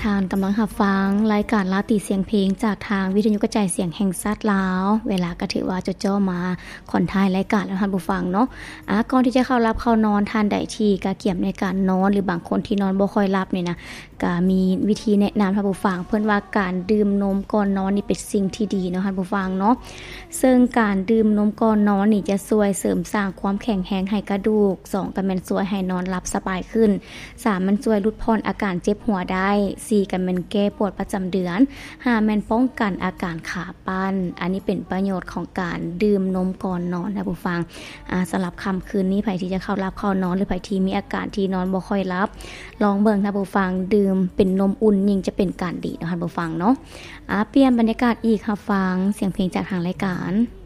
ทานกำลังรับฟังรายการลาติเสียงเพลงจากทางวิทยุกระจายเสียงแห่งชาติลาวเวลาก็ถือว่าจะจ่อมาค่อนท้ายรายการแล้วท่านผู้ฟังเนาะก่อนที่จะเข้ารับเข้านอนทานได้ที่ก็เกี่ยมในการนอนหรือบางคนที่นอนบ่ค่อยหลับนี่นะก็มีวิธีแนะนำท่านผู้ฟังเพิ่นว่าการดื่มนมก่อนนอนนี่เป็นสิ่งที่ดีเนาะท่านผู้ฟังเนาะซึ่งการดื่มนมก่อนนอนนี่จะช่วยเสริมสร้างความแข็งแรงให้กระดูก2ก็แม่นช่วยให้นอนหลับสบายขึ้น3มันช่วยลดพรอาการเจ็บหัวได้4กันแม่นแก้ปวดประจำเดือน5แม่นป้องกันอาการขาปั้นอันนี้เป็นประโยชน์ของการดื่มนมก่อนนอนนะผู้ฟังสำหรับค่ำคืนนี้ไผที่จะเข้ารับเข้านอนหรือไผที่มีอาการที่นอนบ่ค่อยหลับลองเบิ่งนะผู้ฟังดื่มเป็นนมอุ่นยิ่งจะเป็นการดีนะคะผู้ฟังเนาะเปลี่ยนบรรยากาศอีกค่ะฟังเสียงเพลงจากทางรายการ